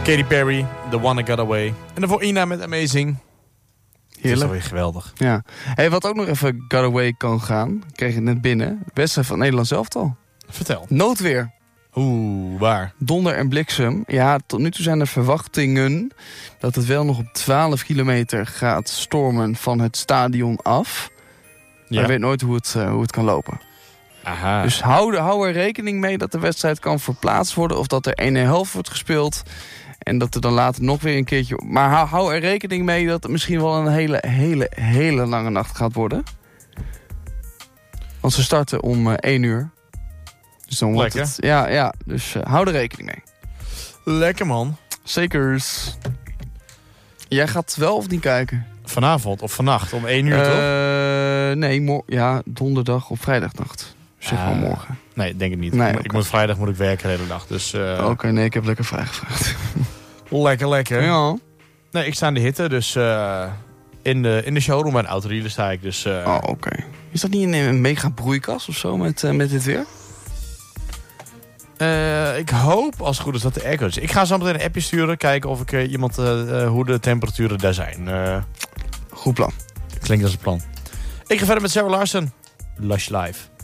Katy Perry, The One That Got Away. En daarvoor Ina met Amazing. Het is alweer geweldig. Ja. Hey, wat ook nog even Got Away kan gaan, kreeg je net binnen. Wedstrijd van Nederland elftal. Vertel. Noodweer. Oeh, waar? Donder en bliksem. Ja, tot nu toe zijn er verwachtingen dat het wel nog op 12 kilometer gaat stormen van het stadion af. Maar Ja. je weet nooit hoe het kan lopen. Aha. Dus hou er rekening mee dat de wedstrijd kan verplaatst worden. Of dat er 1,5 wordt gespeeld. En dat er dan later nog weer een keertje... Maar hou er rekening mee dat het misschien wel een hele lange nacht gaat worden. Want ze starten om 1 uur. Dus dan wordt Lekker. het... Ja, dus hou er rekening mee. Lekker, man. Zekers. Jij gaat wel of niet kijken? Vanavond of vannacht om 1 uur, toch? Nee, donderdag of vrijdagnacht. Zeg maar morgen. Nee, denk ik niet. Nee, ik oké. moet vrijdag moet ik werken de hele dag. Dus Oké, nee, ik heb lekker vrijgevraagd. lekker. Ja. Nee, ik sta in de hitte, dus in de showroom bij een autodealer sta ik. Dus, Oké. Is dat niet een mega broeikas of zo met dit weer? ik hoop als het goed is dat de airco is. Ik ga zo meteen een appje sturen, kijken of ik iemand hoe de temperaturen daar zijn. Goed plan. Klinkt als een plan. Ik ga verder met Sarah Larsen. Lush Live.